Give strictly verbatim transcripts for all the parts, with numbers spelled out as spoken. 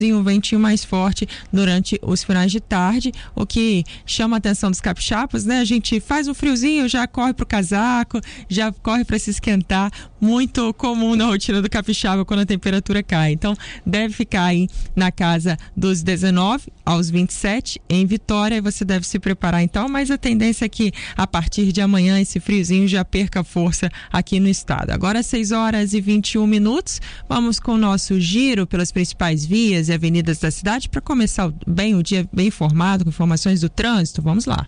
e um ventinho mais forte durante os finais de tarde, o que chama a atenção dos capixabas, né? A gente faz um friozinho, já corre pro casaco, já corre para se esquentar, muito comum na rotina do capixaba quando a temperatura cai. Então, deve ficar aí na casa dos dezenove aos vinte e sete em Vitória, e você deve se preparar então, mas a tendência é que a partir de amanhã esse friozinho já perca força aqui no estado. Agora seis horas e vinte e um minutos, vamos com o nosso giro pelas principais vias e avenidas da cidade para começar bem o dia bem informado com informações do trânsito. Vamos lá.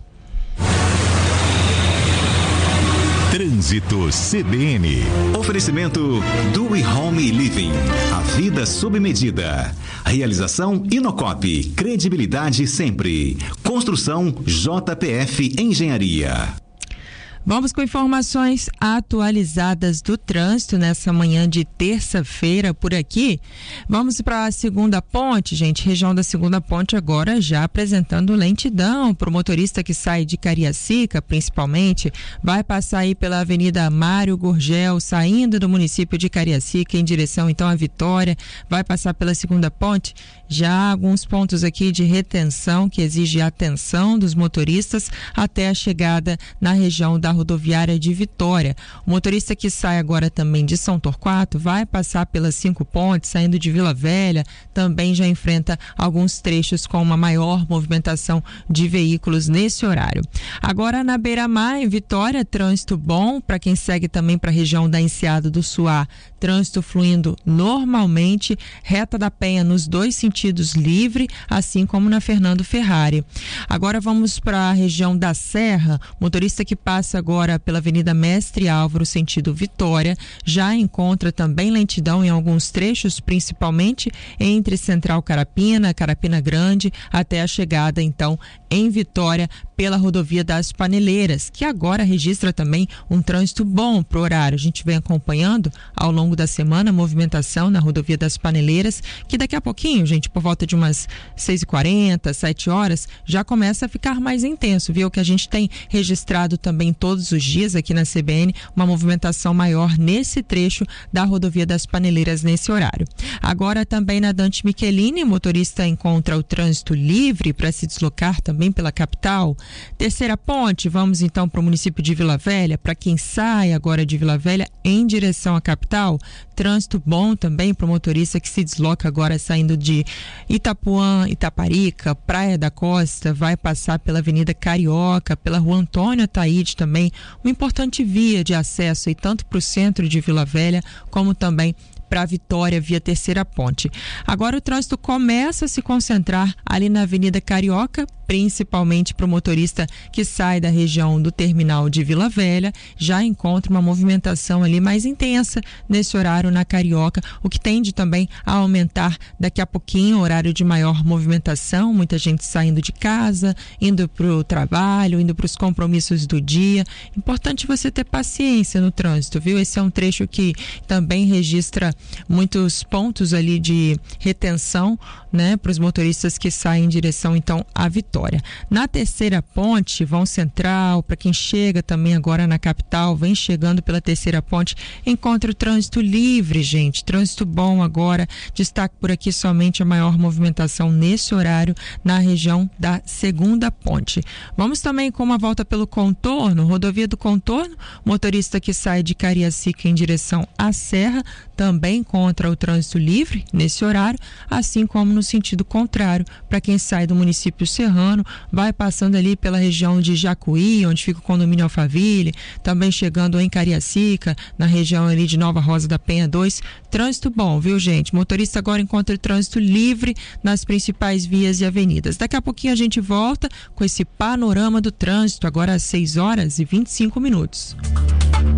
Trânsito C B N. Oferecimento do Home Living. A vida sob medida. Realização Inocop. Credibilidade sempre. Construção J P F Engenharia. Vamos com informações atualizadas do trânsito nessa manhã de terça-feira por aqui. Vamos para a Segunda Ponte, gente. Região da Segunda Ponte agora já apresentando lentidão para o motorista que sai de Cariacica, principalmente. Vai passar aí pela Avenida Mário Gurgel, saindo do município de Cariacica em direção então à Vitória. Vai passar pela Segunda Ponte. Já há alguns pontos aqui de retenção que exige atenção dos motoristas até a chegada na região da rodoviária de Vitória. O motorista que sai agora também de São Torquato vai passar pelas Cinco Pontes, saindo de Vila Velha, também já enfrenta alguns trechos com uma maior movimentação de veículos nesse horário. Agora na Beira-Mar, em Vitória, trânsito bom para quem segue também para a região da Enseada do Suá, trânsito fluindo normalmente, reta da Penha nos dois sentidos livre, assim como na Fernando Ferrari. Agora vamos para a região da Serra, motorista que passa agora pela Avenida Mestre Álvaro, sentido Vitória, já encontra também lentidão em alguns trechos, principalmente entre Central Carapina, Carapina Grande, até a chegada então em Vitória pela rodovia das Paneleiras, que agora registra também um trânsito bom para o horário. A gente vem acompanhando ao longo da semana a movimentação na rodovia das Paneleiras, que daqui a pouquinho, gente, por volta de umas seis e quarenta, sete horas, já começa a ficar mais intenso, viu? Que a gente tem registrado também todos os dias aqui na C B N, uma movimentação maior nesse trecho da rodovia das Paneleiras nesse horário. Agora também na Dante Michelini, o motorista encontra o trânsito livre para se deslocar também pela capital. Terceira Ponte, vamos então para o município de Vila Velha, para quem sai agora de Vila Velha em direção à capital, trânsito bom também para o motorista que se desloca agora saindo de Itapuã, Itaparica, Praia da Costa, vai passar pela Avenida Carioca, pela Rua Antônio Ataíde também, uma importante via de acesso aí tanto para o centro de Vila Velha como também para Vitória via Terceira Ponte. Agora o trânsito começa a se concentrar ali na Avenida Carioca, principalmente para o motorista que sai da região do terminal de Vila Velha, já encontra uma movimentação ali mais intensa nesse horário na Carioca, o que tende também a aumentar daqui a pouquinho o horário de maior movimentação, muita gente saindo de casa, indo para o trabalho, indo para os compromissos do dia. Importante você ter paciência no trânsito, viu? Esse é um trecho que também registra muitos pontos ali de retenção, né, para os motoristas que saem em direção então à Vitória. Na Terceira Ponte, vão Central, para quem chega também agora na capital, vem chegando pela Terceira Ponte, encontra o trânsito livre, gente, trânsito bom agora, destaque por aqui somente a maior movimentação nesse horário na região da Segunda Ponte. Vamos também com uma volta pelo contorno, rodovia do contorno, motorista que sai de Cariacica em direção à Serra, também encontra o trânsito livre nesse horário, assim como no sentido contrário, para quem sai do município serrano, vai passando ali pela região de Jacuí, onde fica o condomínio Alphaville, também chegando em Cariacica, na região ali de Nova Rosa da Penha dois, trânsito bom, viu, gente? Motorista agora encontra o trânsito livre nas principais vias e avenidas. Daqui a pouquinho a gente volta com esse panorama do trânsito, agora às seis horas e vinte e cinco minutos.